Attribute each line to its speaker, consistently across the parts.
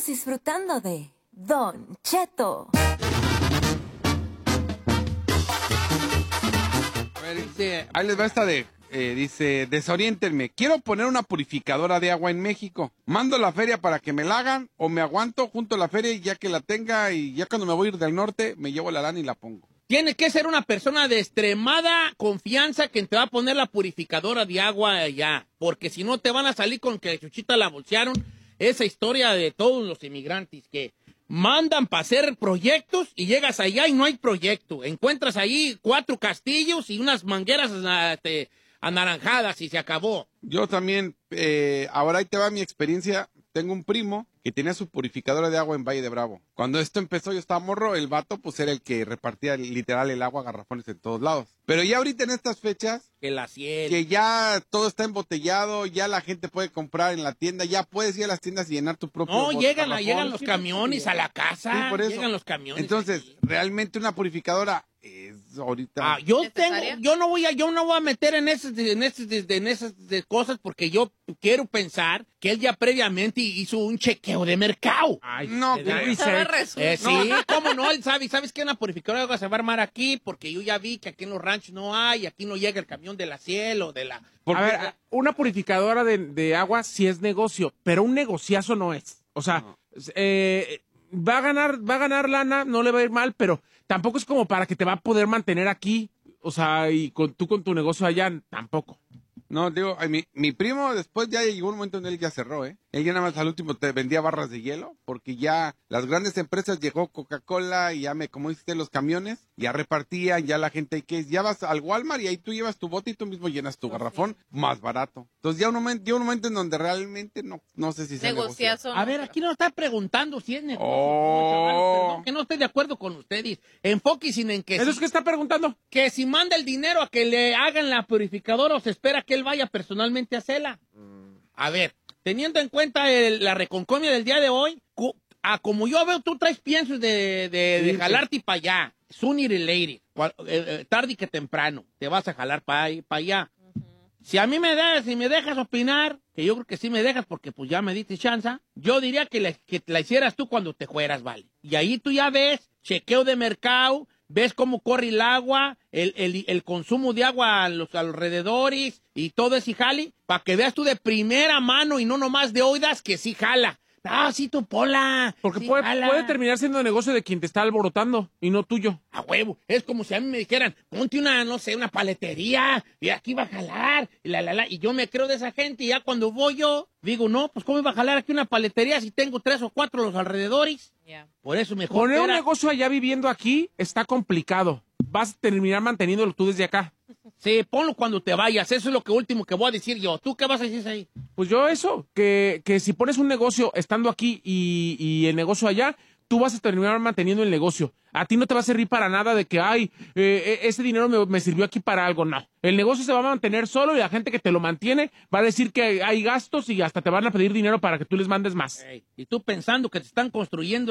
Speaker 1: disfrutando de Don Cheto.
Speaker 2: A ver, ahí les va esta dice, desoriéntenme, quiero poner una purificadora de agua en México. ¿Mando la feria para que me la hagan o me aguanto junto a la feria y ya que la tenga y ya cuando me voy a ir del norte me llevo la lana y la pongo?
Speaker 3: Tiene que ser una persona de extremada confianza que te va a poner la purificadora de agua allá. Porque si no te van a salir con que Chuchita la bolsearon. Esa historia de todos los inmigrantes que mandan para hacer proyectos y llegas allá y no hay proyecto. Encuentras ahí 4 castillos y unas mangueras anaranjadas y se acabó.
Speaker 2: Yo también, ahora ahí te va mi experiencia. Tengo un primo que tenía su purificadora de agua en Valle de Bravo. Cuando esto empezó, yo estaba morro, el vato pues era el que repartía literal el agua a garrafones en todos lados. Pero ya ahorita en estas fechas, que ya todo está embotellado, ya la gente puede comprar en la tienda, ya puedes ir a las tiendas y llenar tu propio
Speaker 3: No, llegan los camiones a la casa.
Speaker 2: Sí, por eso.
Speaker 3: Llegan los camiones.
Speaker 2: Entonces,
Speaker 3: aquí.
Speaker 2: realmente una purificadora es ahorita...
Speaker 3: yo no voy a meter en esas cosas porque yo quiero pensar que él ya previamente hizo un chequeo de mercado.
Speaker 2: Ay, no,
Speaker 3: sí, cómo no, él ¿sabes qué? Una purificadora de agua se va a armar aquí porque yo ya vi que aquí en los ranchos no hay, aquí no llega el camión de la Cielo, de la...
Speaker 4: A ver, una purificadora de agua sí es negocio, pero un negociazo no es. O sea,
Speaker 2: No.
Speaker 4: Va a ganar lana, no le va a ir mal, pero tampoco es como para que te va a poder mantener aquí. O sea, y tú con tu negocio allá, tampoco.
Speaker 2: No, digo, mi primo después ya llegó un momento en él ya cerró, ¿eh? Él ya nada más al último te vendía barras de hielo, porque ya las grandes empresas llegó Coca-Cola y ya como dijiste, los camiones, ya repartían, ya la gente que ya vas al Walmart y ahí tú llevas tu bote y tú mismo llenas tu garrafón más barato. Entonces ya un momento en donde realmente no sé si sea
Speaker 5: negociazo.
Speaker 3: A ver, aquí nos está preguntando si es negocio.
Speaker 2: Oh.
Speaker 3: Chavales, perdón, que no estoy de acuerdo con ustedes. Enfóquense en que
Speaker 4: ¿Eso es que está preguntando?
Speaker 3: que si manda el dinero a que le hagan la purificadora o se espera que él vaya personalmente a hacerla. A ver, teniendo en cuenta la reconcomia del día de hoy, como yo veo, tú traes piensos de jalarte para allá. Sooner y later, tarde que temprano, te vas a jalar para allá. Si a mí si me dejas opinar, que yo creo que sí me dejas porque pues ya me diste chance, yo diría que la hicieras tú cuando te fueras, vale. Y ahí tú ya ves, chequeo de mercado, ves cómo corre el agua, el consumo de agua a los alrededores y todo ese jale, para que veas tú de primera mano y no nomás de oídas que sí jala. Ah, sí, tu pola.
Speaker 4: Porque
Speaker 3: sí,
Speaker 4: puede terminar siendo negocio de quien te está alborotando y no tuyo.
Speaker 3: A huevo. Es como si a mí me dijeran, ponte una paletería y aquí va a jalar. Y yo me creo de esa gente y ya cuando voy yo, digo, no, pues ¿cómo iba a jalar aquí una paletería si tengo 3 o 4 a los alrededores?
Speaker 5: Yeah.
Speaker 3: Por eso mejor.
Speaker 4: Poner un negocio allá viviendo aquí está complicado. Vas a terminar manteniéndolo tú desde acá.
Speaker 3: Sí, ponlo cuando te vayas. Eso es lo último que voy a decir yo. ¿Tú qué vas a decir ahí?
Speaker 4: Pues yo eso, que si pones un negocio estando aquí y el negocio allá, tú vas a terminar manteniendo el negocio. A ti no te va a servir para nada de que, ese dinero me sirvió aquí para algo. No. El negocio se va a mantener solo y la gente que te lo mantiene va a decir que hay gastos y hasta te van a pedir dinero para que tú les mandes más.
Speaker 3: Hey, y tú pensando que te están construyendo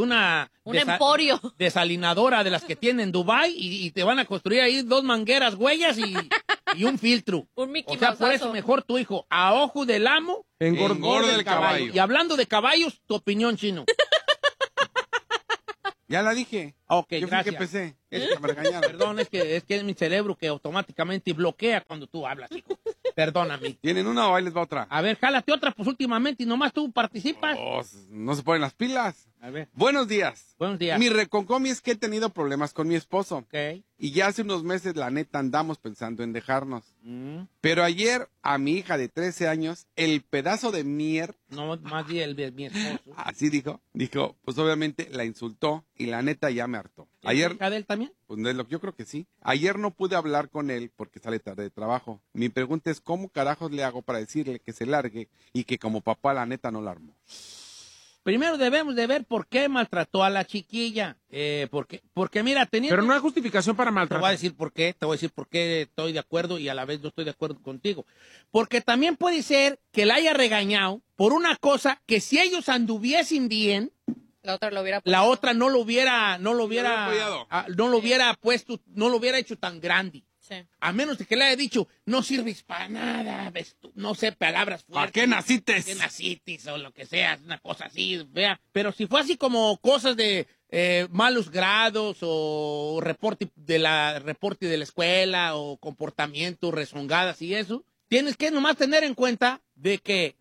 Speaker 5: un emporio.
Speaker 3: Desalinadora de las que tienen en Dubái y te van a construir ahí 2 mangueras huellas y un filtro.
Speaker 5: Un Mickey
Speaker 3: O sea, por
Speaker 5: Mouseazo.
Speaker 3: eso mejor tu hijo, a ojo del amo,
Speaker 2: Engorda el caballo.
Speaker 3: Y hablando de caballos, tu opinión, Chino.
Speaker 2: Ya la dije.
Speaker 3: Ok,
Speaker 2: Yo fui
Speaker 3: gracias.
Speaker 2: que empecé. Es que me regañaron.
Speaker 3: Perdón, es que es mi cerebro que automáticamente bloquea cuando tú hablas, hijo. Perdóname.
Speaker 2: ¿Tienen una o ahí les va otra?
Speaker 3: A ver, jálate otra, pues últimamente y nomás tú participas.
Speaker 2: Oh, no se ponen las pilas.
Speaker 3: A ver.
Speaker 2: Buenos días.
Speaker 3: Buenos días.
Speaker 2: Mi reconcomi es que he tenido problemas con mi esposo.
Speaker 3: Ok.
Speaker 2: Y ya hace unos meses, la neta, andamos pensando en dejarnos. Pero ayer, a mi hija de 13 años, el pedazo de mier,
Speaker 3: No, más bien mi esposo.
Speaker 2: así dijo, pues obviamente la insultó y la neta ya me hartó.
Speaker 3: ¿Es
Speaker 2: Ayer,
Speaker 3: hija de él también?
Speaker 2: pues yo creo que sí. Ayer no pude hablar con él porque sale tarde de trabajo. Mi pregunta es, ¿cómo carajos le hago para decirle que se largue y que como papá la neta no la armó?
Speaker 3: Primero debemos de ver por qué maltrató a la chiquilla. Porque mira, teniendo...
Speaker 4: Pero no hay justificación para
Speaker 3: Te voy a
Speaker 4: maltratar.
Speaker 3: decir por qué estoy de acuerdo y a la vez no estoy de acuerdo contigo. Porque también puede ser que la haya regañado por una cosa que si ellos anduviesen bien,
Speaker 5: La otra lo hubiera
Speaker 3: la otra no lo hubiera
Speaker 2: apoyado.
Speaker 3: puesto, no lo hubiera hecho tan grande.
Speaker 5: Sí.
Speaker 3: A menos de que le haya dicho, no sirves para nada, ves tú, no sé, palabras fuertes.
Speaker 2: ¿Para qué nacites?
Speaker 3: ¿Para qué nacites? O lo que sea, una cosa así, vea. Pero si fue así como cosas de malos grados o reporte de la escuela o comportamiento, rezongadas y eso, tienes que nomás tener en cuenta de que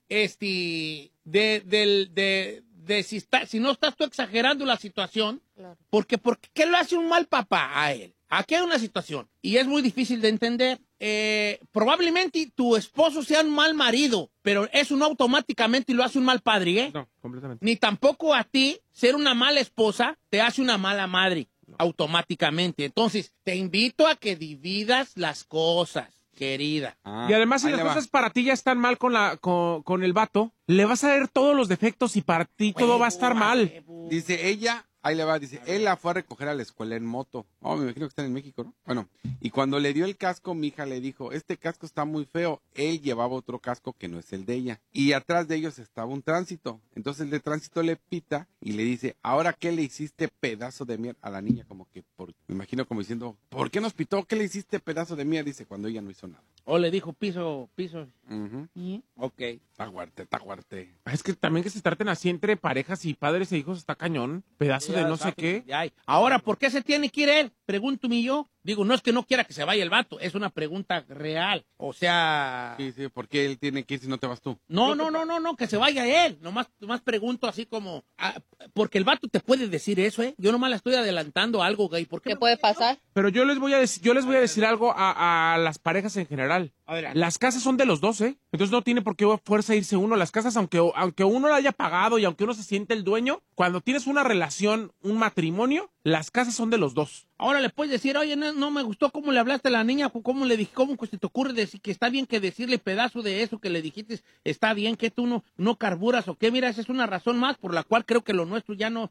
Speaker 3: si no estás tú exagerando la situación,
Speaker 5: Claro.
Speaker 3: porque ¿qué lo hace un mal papá a él? Aquí hay una situación y es muy difícil de entender. Probablemente tu esposo sea un mal marido, pero eso no automáticamente lo hace un mal padre, ¿eh?
Speaker 4: No, completamente.
Speaker 3: Ni tampoco a ti ser una mala esposa te hace una mala madre automáticamente. Entonces, te invito a que dividas las cosas, querida.
Speaker 4: Y además, si
Speaker 2: ahí
Speaker 4: las
Speaker 2: le va.
Speaker 4: cosas para ti ya están mal con el vato, le vas a ver todos los defectos y para ti todo va a estar mal.
Speaker 2: Dice ella, ahí le va, dice, él la fue a recoger a la escuela en moto. Oh, me imagino que está en México, ¿no? Bueno, y cuando le dio el casco, mi hija le dijo, este casco está muy feo. Él llevaba otro casco que no es el de ella. Y atrás de ellos estaba un tránsito. Entonces el de tránsito le pita y le dice, ¿ahora qué le hiciste, pedazo de mierda? A la niña como que, me imagino como diciendo, ¿por qué nos pitó? ¿Qué le hiciste, pedazo de mierda? Dice, cuando ella no hizo nada.
Speaker 3: O le dijo piso.
Speaker 2: Ujú.
Speaker 3: Ok.
Speaker 2: Está fuerte.
Speaker 4: Es que también que se traten así entre parejas y padres e hijos está cañón. Pedazo de no sé qué.
Speaker 3: Ahora, ¿por qué se tiene que ir él? Pregúntame yo. Digo, no es que no quiera que se vaya el vato, es una pregunta real. O sea...
Speaker 2: Sí, ¿por qué él tiene que ir si no te vas tú?
Speaker 3: No, que se vaya él. Nomás pregunto así como... porque el vato te puede decir eso, ¿eh? Yo nomás le estoy adelantando algo, güey. ¿Por qué
Speaker 5: ¿Qué puede pasar?
Speaker 4: Pero yo les voy a decir algo a las parejas en general.
Speaker 3: Adelante.
Speaker 4: Las casas son de los dos, ¿eh? Entonces no tiene por qué fuerza irse uno. Las casas, aunque uno la haya pagado y aunque uno se siente el dueño, cuando tienes una relación, un matrimonio, las casas son de los dos.
Speaker 3: Ahora le puedes decir, oye, no me gustó cómo le hablaste a la niña, cómo le dije, cómo se te ocurre decir que está bien que decirle pedazo de eso que le dijiste, está bien que tú no carburas o qué, mira, esa es una razón más por la cual creo que lo nuestro ya no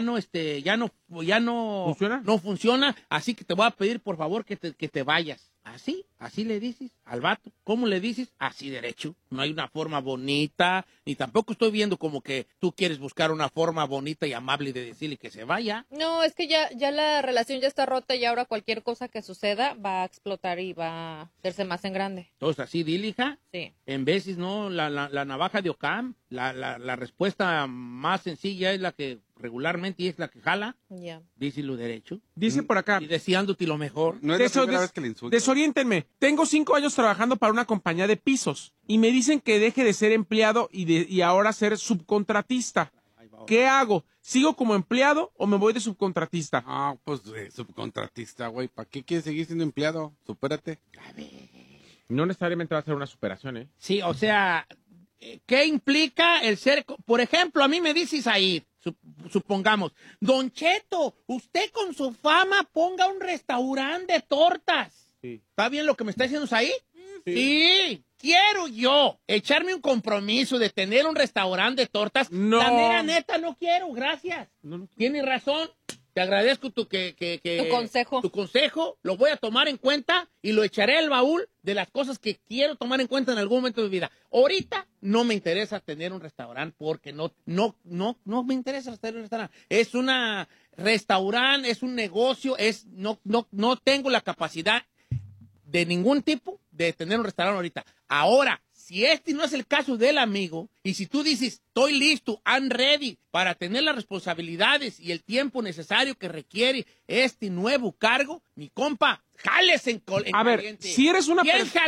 Speaker 4: ¿Funciona?
Speaker 3: No funciona, así que te voy a pedir por favor que te vayas. Así le dices al vato. ¿Cómo le dices? Así derecho. No hay una forma bonita, ni tampoco estoy viendo como que tú quieres buscar una forma bonita y amable de decirle que se vaya.
Speaker 5: No, es que ya la relación ya está rota y ahora cualquier cosa que suceda va a explotar y va a hacerse más en grande.
Speaker 3: Entonces, así dile, hija.
Speaker 5: Sí.
Speaker 3: En veces, ¿no? La navaja de Ockham, la respuesta más sencilla es la que regularmente es la que jala.
Speaker 5: Ya.
Speaker 3: Díselo derecho.
Speaker 4: Dice por acá.
Speaker 3: Y deseándote lo mejor.
Speaker 2: No es la primera vez que le insulto.
Speaker 4: Desoriéntenme. Tengo 5 años trabajando para una compañía de pisos y me dicen que deje de ser empleado y ahora ser subcontratista. ¿Qué hago? ¿Sigo como empleado o me voy de subcontratista?
Speaker 2: Ah, pues subcontratista, güey. ¿Para qué quieres seguir siendo empleado? Supérate.
Speaker 4: No necesariamente va a ser una superación, ¿eh?
Speaker 3: Sí, o sea, ¿qué implica el ser? Por ejemplo, a mí me dices ahí, supongamos, Don Cheto, usted con su fama ponga un restaurante de tortas.
Speaker 4: Sí.
Speaker 3: ¿Está bien lo que me está diciendo ahí? Sí. Quiero yo echarme un compromiso de tener un restaurante de tortas.
Speaker 4: No.
Speaker 3: La mera neta no quiero, gracias.
Speaker 4: No.
Speaker 3: Tienes razón. Te agradezco tu
Speaker 5: consejo.
Speaker 3: Tu consejo, lo voy a tomar en cuenta y lo echaré al baúl de las cosas que quiero tomar en cuenta en algún momento de mi vida. Ahorita no me interesa tener un restaurante porque no me interesa tener un restaurante. Es una restaurante, es un negocio, no tengo la capacidad de ningún tipo de tener un restaurante ahorita. Ahora, si este no es el caso del amigo, y si tú dices, estoy listo, I'm ready, para tener las responsabilidades y el tiempo necesario que requiere este nuevo cargo, mi compa, jales en
Speaker 4: A ver,
Speaker 3: caliente.
Speaker 4: si eres una
Speaker 3: Bien
Speaker 4: persona...